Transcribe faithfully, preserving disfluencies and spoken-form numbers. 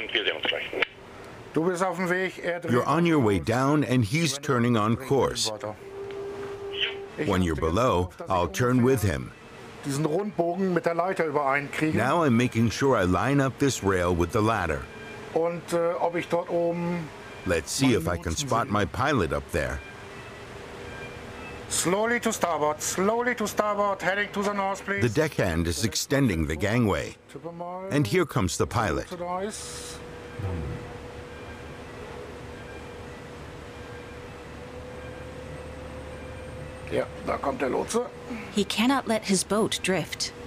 wir sehen uns gleich. Du bist auf dem Weg, er dreht You're on your way auf down and he's turning on course. When you're below, I'll turn with him. Diesen Rundbogen mit der Leiter übereinkriegen. Now I'm making sure I line up this rail with the ladder. Und äh, ob ich dort oben Let's see if I can spot my pilot up there. slowly to starboard, slowly to starboard, heading to the north, please. The deckhand is extending the gangway. Tippe mal. And here comes the pilot. So da ist. Ja, da kommt der Lotse. He cannot let his boat drift.